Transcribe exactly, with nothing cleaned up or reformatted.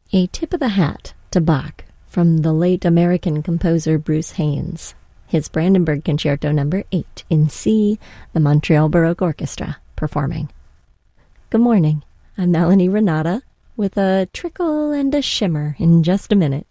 A tip of the hat to Bach from the late American composer Bruce Haynes. His Brandenburg Concerto number eight in C, the Montreal Baroque Orchestra performing. Good morning. I'm Melanie Renata with a trickle and a shimmer in just a minute.